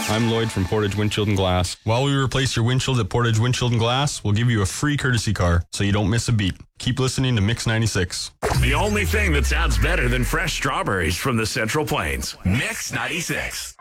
I'm Lloyd from Portage Windshield and Glass. While we replace your windshield at Portage Windshield and Glass, we'll give you a free courtesy car so you don't miss a beat. Keep listening to Mix 96. The only thing that sounds better than fresh strawberries from the Central Plains. Mix 96.